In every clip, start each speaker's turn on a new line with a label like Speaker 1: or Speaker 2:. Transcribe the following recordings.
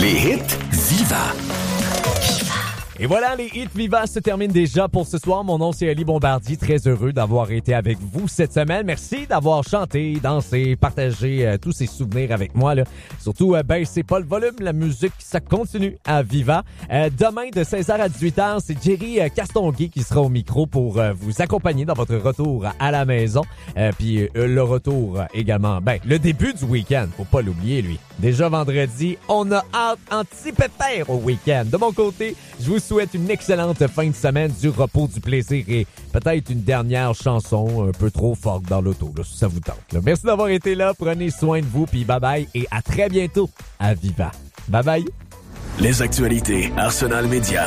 Speaker 1: Les hits Viva.
Speaker 2: Et voilà, les hits Viva se terminent déjà pour ce soir. Mon nom, c'est Ali Bombardier. Très heureux d'avoir été avec vous cette semaine. Merci d'avoir chanté, dansé, partagé tous ces souvenirs avec moi. Là. Surtout, baissez pas le volume. La musique, ça continue à Viva. Demain, de 16h à 18h, c'est Jerry Castonguay qui sera au micro pour vous accompagner dans votre retour à la maison. Puis le retour également. Le début du week-end. Faut pas l'oublier, lui. Déjà vendredi, on a hâte anti-pépère au week-end. De mon côté, je vous souhaite une excellente fin de semaine, du repos, du plaisir et peut-être une dernière chanson un peu trop forte dans l'auto, là, si ça vous tente. Là. Merci d'avoir été là. Prenez soin de vous, puis bye-bye et à très bientôt à Viva. Bye-bye.
Speaker 1: Les actualités Arsenal Média.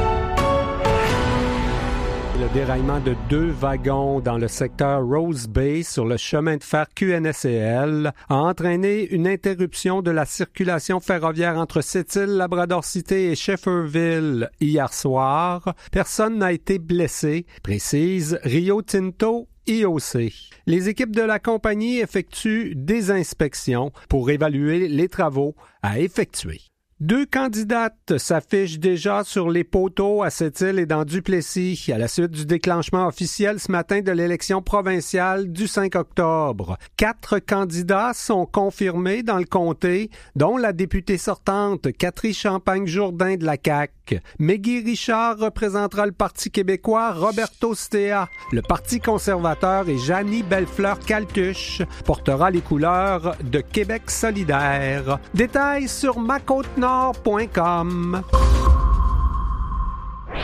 Speaker 3: Le déraillement de 2 wagons dans le secteur Rose Bay sur le chemin de fer QNSL a entraîné une interruption de la circulation ferroviaire entre Sept-Îles, Labrador-Cité et Shefferville hier soir. Personne n'a été blessé, précise Rio Tinto IOC. Les équipes de la compagnie effectuent des inspections pour évaluer les travaux à effectuer. 2 candidates s'affichent déjà sur les poteaux à Sept-Îles et dans Duplessis à la suite du déclenchement officiel ce matin de l'élection provinciale du 5 octobre. 4 candidats sont confirmés dans le comté, dont la députée sortante Catherine Champagne-Jourdain de la CAQ. Meggy Richard représentera le Parti québécois, Roberto Stea, le Parti conservateur et Janie Bellefleur-Caltuche portera les couleurs de Québec solidaire. Détails sur macôtenord.com.